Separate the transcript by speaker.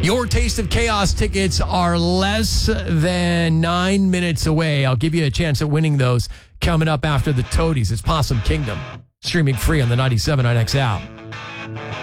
Speaker 1: Your Taste of Chaos tickets are less than 9 minutes away. I'll give you a chance at winning those coming up after the Toadies. It's Possum Kingdom, streaming free on the 97.9X app.